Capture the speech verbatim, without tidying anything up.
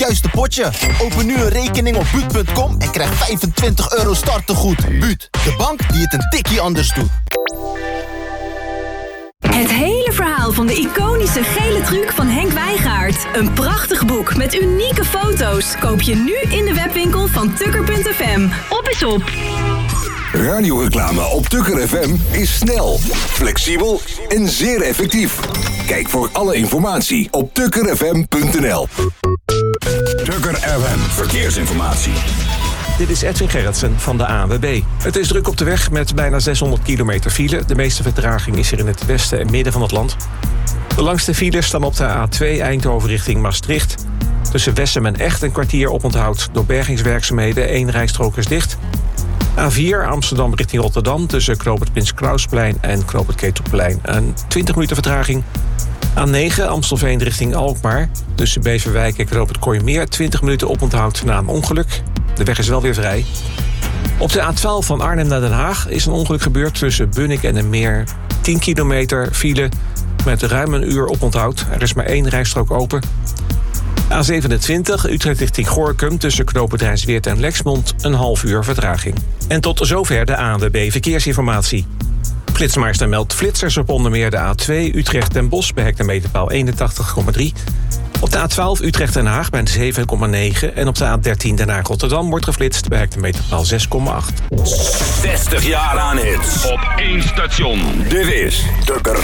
juiste potje. Open nu een rekening op buut punt com en krijg vijfentwintig euro startegoed. Buut, de bank die het een tikkie anders doet. Het hele verhaal van de iconische gele truc van Henk Wijngaard. Een prachtig boek met unieke foto's. Koop je nu in de webwinkel van tukker punt f m. Op is op! Radioreclame op Tukker F M is snel, flexibel en zeer effectief. Kijk voor alle informatie op tukker f m punt n l. Tukker F M Verkeersinformatie. Dit is Edwin Gerritsen van de A N W B. Het is druk op de weg met bijna zeshonderd kilometer file. De meeste vertraging is er in het westen en midden van het land. De langste files staan op de A twee Eindhoven richting Maastricht. Tussen Wessem en Echt een kwartier oponthoud door bergingswerkzaamheden. Eén rijstrook is dicht. A vier Amsterdam richting Rotterdam tussen Knoop het Prins Klausplein en Knoop het Ketelplein. Een twintig minuten vertraging. A negen Amstelveen richting Alkmaar. Tussen Beverwijk en Knoop het Kooimeer twintig minuten oponthoud na een ongeluk. De weg is wel weer vrij. Op de A twaalf van Arnhem naar Den Haag is een ongeluk gebeurd tussen Bunnik en de Meer. tien kilometer file met ruim een uur oponthoud. Er is maar één rijstrook open. A zevenentwintig Utrecht richting Gorinchem tussen Knoop Rijnsweert en Lexmond een half uur vertraging. En tot zover de A N W B Verkeersinformatie. Flitsmeister meldt flitsers op onder meer de A twee Utrecht Den Bosch bij hectometerpaal eenentachtig komma drie. Op de A twaalf Utrecht Den Haag bij zeven komma negen. En op de A dertien Den Haag Rotterdam wordt geflitst bij hectometerpaal zes komma acht. zestig jaar aan hits. Op één station. Dit is Tukker